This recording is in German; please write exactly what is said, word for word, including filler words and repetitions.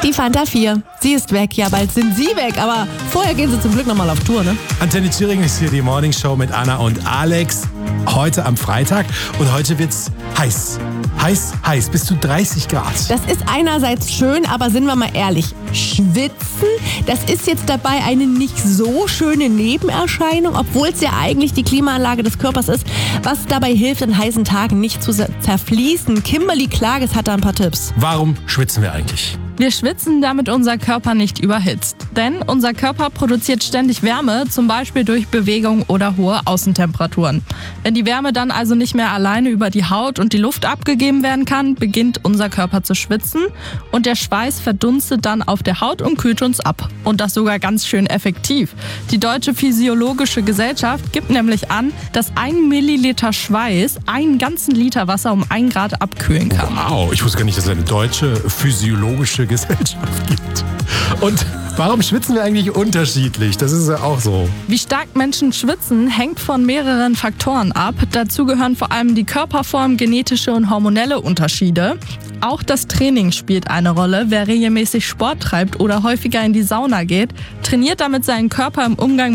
Die Fanta vier. Sie ist weg. Ja, bald sind sie weg. Aber vorher gehen sie zum Glück nochmal auf Tour, ne? Antenne Thüringen ist hier die Morning Show mit Anna und Alex. Heute am Freitag. Und heute wird's heiß. Heiß, heiß. Bis zu dreißig Grad. Das ist einerseits schön, aber sind wir mal ehrlich. Schwitzen, das ist jetzt dabei eine nicht so schöne Nebenerscheinung, obwohl es ja eigentlich die Klimaanlage des Körpers ist, was dabei hilft, an heißen Tagen nicht zu zerfließen. Kimberly Klages hat da ein paar Tipps. Warum schwitzen wir eigentlich? Wir schwitzen, damit unser Körper nicht überhitzt. Denn unser Körper produziert ständig Wärme, zum Beispiel durch Bewegung oder hohe Außentemperaturen. Wenn die Wärme dann also nicht mehr alleine über die Haut und die Luft abgegeben werden kann, beginnt unser Körper zu schwitzen und der Schweiß verdunstet dann auf der Haut und kühlt uns ab. Und das sogar ganz schön effektiv. Die Deutsche Physiologische Gesellschaft gibt nämlich an, dass ein Milliliter Schweiß einen ganzen Liter Wasser um ein Grad abkühlen kann. Wow, ich wusste gar nicht, dass es eine deutsche physiologische Gesellschaft gibt. Und warum schwitzen wir eigentlich unterschiedlich? Das ist ja auch so. Wie stark Menschen schwitzen, hängt von mehreren Faktoren ab. Dazu gehören vor allem die Körperform, genetische und hormonelle Unterschiede. Auch das Training spielt eine Rolle. Wer regelmäßig Sport treibt oder häufiger in die Sauna geht, trainiert damit seinen Körper im Umgang